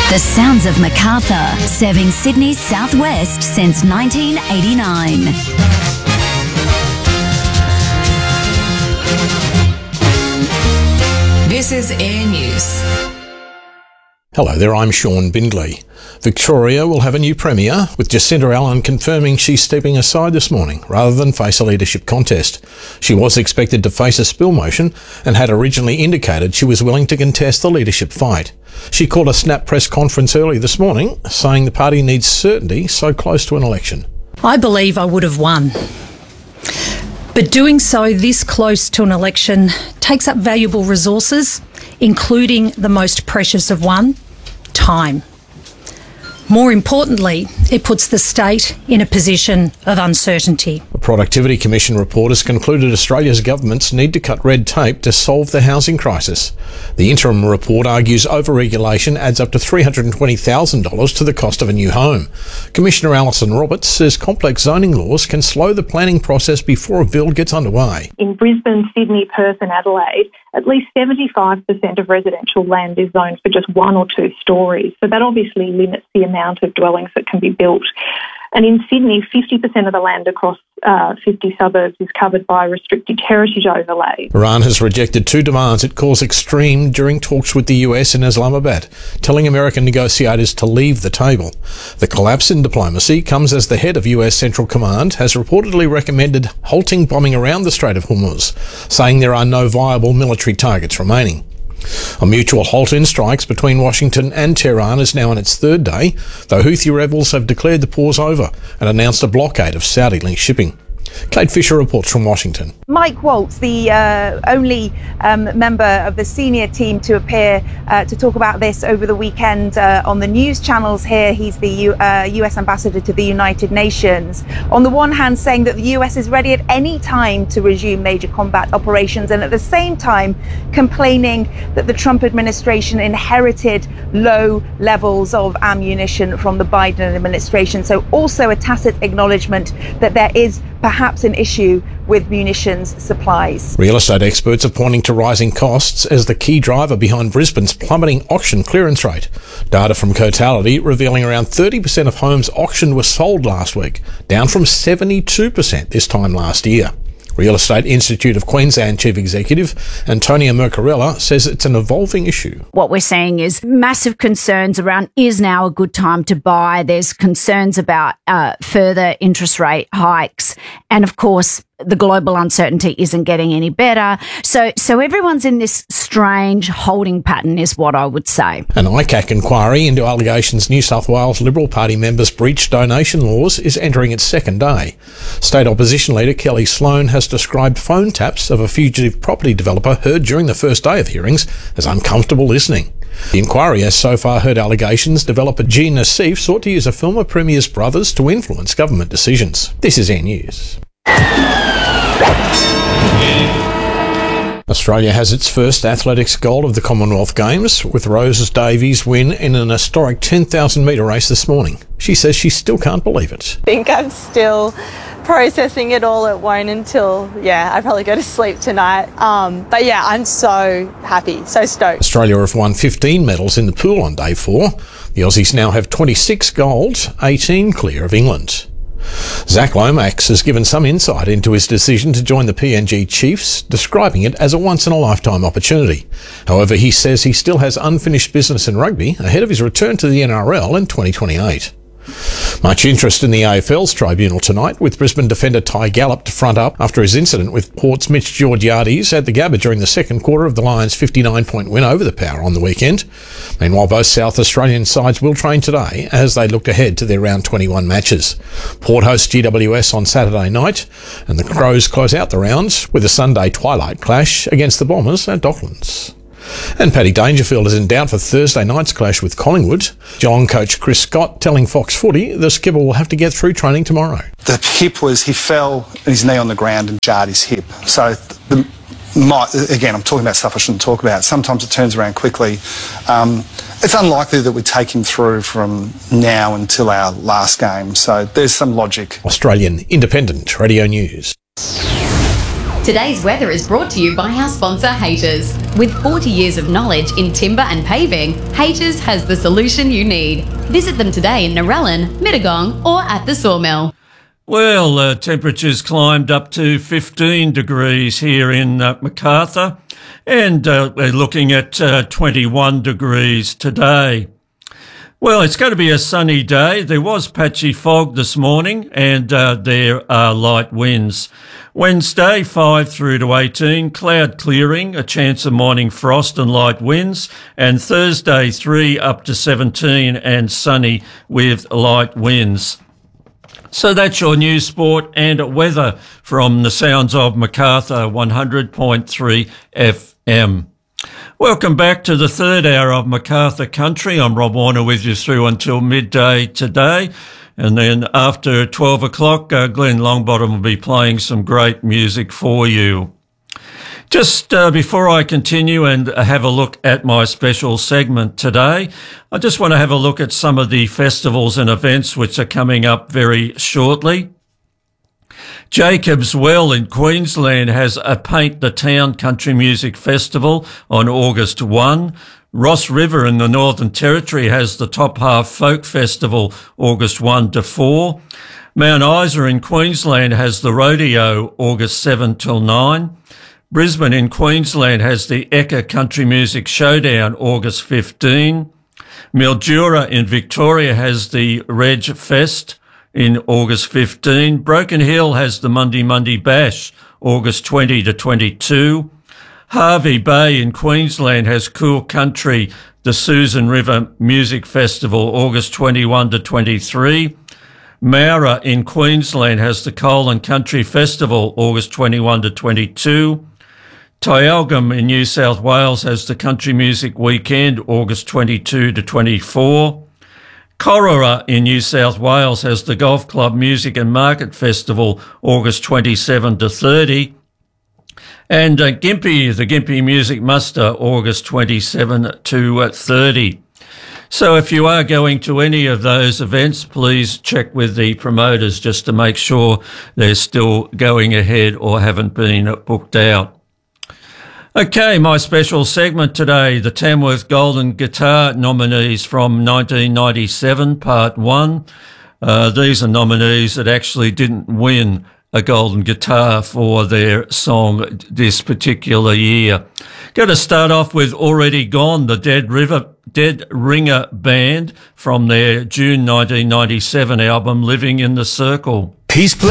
The sounds of Macarthur, serving Sydney's southwest since 1989. This is Air News. Hello there, I'm Sean Bindley. Victoria will have a new Premier, with Jacinda Allen confirming she's stepping aside this morning rather than face a leadership contest. She was expected to face a spill motion and had originally indicated she was willing to contest the leadership fight. She called a snap press conference early this morning, saying the party needs certainty so close to an election. I believe I would have won. But doing so this close to an election takes up valuable resources, including the most precious of one, time. More importantly, it puts the state in a position of uncertainty. The Productivity Commission report has concluded Australia's governments need to cut red tape to solve the housing crisis. The interim report argues overregulation adds up to $320,000 to the cost of a new home. Commissioner Alison Roberts says complex zoning laws can slow the planning process before a build gets underway. In Brisbane, Sydney, Perth and Adelaide, at least 75% of residential land is zoned for just 1 or 2 stories. So that obviously limits the amount of dwellings that can be built. And in Sydney, 50% of the land across 50 suburbs is covered by restricted heritage overlay. Iran has rejected 2 demands it calls extreme during talks with the US in Islamabad, telling American negotiators to leave the table. The collapse in diplomacy comes as the head of US Central Command has reportedly recommended halting bombing around the Strait of Hormuz, saying there are no viable military targets remaining. A mutual halt in strikes between Washington and Tehran is now on its 3rd day, though Houthi rebels have declared the pause over and announced a blockade of Saudi-linked shipping. Kate Fisher reports from Washington. Mike Waltz, the only member of the senior team to appear to talk about this over the weekend on the news channels here. He's the US ambassador to the United Nations. On the one hand, saying that the US is ready at any time to resume major combat operations, and at the same time complaining that the Trump administration inherited low levels of ammunition from the Biden administration. So also a tacit acknowledgement that there is perhaps an issue with munitions supplies. Real estate experts are pointing to rising costs as the key driver behind Brisbane's plummeting auction clearance rate. Data from Cotality revealing around 30% of homes auctioned were sold last week, down from 72% this time last year. Real Estate Institute of Queensland Chief Executive Antonia Mercarella says it's an evolving issue. What we're seeing is massive concerns around, is now a good time to buy? There's concerns about further interest rate hikes. And of course, the global uncertainty isn't getting any better. So everyone's in this strange holding pattern is what I would say. An ICAC inquiry into allegations New South Wales Liberal Party members breached donation laws is entering its 2nd day. State opposition leader Kelly Sloan has described phone taps of a fugitive property developer heard during the first day of hearings as uncomfortable listening. The inquiry has so far heard allegations developer Jean Nassif sought to use a former Premier's brothers to influence government decisions. This is Air News. Australia has its first athletics gold of the Commonwealth Games, with Rose Davies' win in an historic 10,000 metre race this morning. She says she still can't believe it. I think I'm still processing it all. It won't until, I probably go to sleep tonight. But I'm so happy, so stoked. Australia have won 15 medals in the pool on day 4. The Aussies now have 26 gold, 18 clear of England. Zach Lomax has given some insight into his decision to join the PNG Chiefs, describing it as a once-in-a-lifetime opportunity. However, he says he still has unfinished business in rugby ahead of his return to the NRL in 2028. Much interest in the AFL's tribunal tonight, with Brisbane defender Ty Gallop to front up after his incident with Port's Mitch Georgiades at the Gabba during the 2nd quarter of the Lions' 59-point win over the Power on the weekend. Meanwhile, both South Australian sides will train today as they look ahead to their round 21 matches. Port hosts GWS on Saturday night, and the Crows close out the rounds with a Sunday twilight clash against the Bombers at Docklands. And Paddy Dangerfield is in doubt for Thursday night's clash with Collingwood. Geelong coach Chris Scott telling Fox Footy the skipper will have to get through training tomorrow. The hip was, he fell and his knee on the ground and jarred his hip. So, again, I'm talking about stuff I shouldn't talk about. Sometimes it turns around quickly. It's unlikely that we take him through from now until our last game. So there's some logic. Australian Independent Radio News. Today's weather is brought to you by our sponsor, Haters. With 40 years of knowledge in timber and paving, Haters has the solution you need. Visit them today in Narellan, Mittagong or at the Sawmill. Well, temperatures climbed up to 15 degrees here in Macarthur, and we're looking at 21 degrees today. Well, it's going to be a sunny day. There was patchy fog this morning, and there are light winds. Wednesday, 5 through to 18, cloud clearing, a chance of morning frost and light winds, and Thursday, 3 up to 17 and sunny with light winds. So that's your news, sport and weather from the sounds of Macarthur 100.3 FM. Welcome back to the third hour of Macarthur Country. I'm Rob Warner with you through until midday today. And then after 12 o'clock, Glenn Longbottom will be playing some great music for you. Just before I continue and have a look at my special segment today, I just want to have a look at some of the festivals and events which are coming up very shortly. Jacobs Well in Queensland has a Paint the Town Country Music Festival on August 1. Ross River in the Northern Territory has the Top Half Folk Festival August 1 to 4. Mount Isa in Queensland has the Rodeo August 7 till 9. Brisbane in Queensland has the Ekka Country Music Showdown August 15. Mildura in Victoria has the Reg Fest in August 15. Broken Hill has the Monday Bash August 20 to 22. Hervey Bay in Queensland has Cool Country, the Susan River Music Festival August 21 to 23. Mowra in Queensland has the Coal Country Festival August 21 to 22. Tyalgum in New South Wales has the Country Music Weekend, August 22 to 24. Corora in New South Wales has the Golf Club Music and Market Festival, August 27 to 30. And Gympie, the Gympie Music Muster, August 27 to 30. So if you are going to any of those events, please check with the promoters just to make sure they're still going ahead or haven't been booked out. Okay, my special segment today, the Tamworth Golden Guitar nominees from 1997, Part 1. These are nominees that actually didn't win a golden guitar for their song this particular year. Going to start off with Already Gone, the Dead Ringer Band from their June 1997 album, Living in the Circle. Peace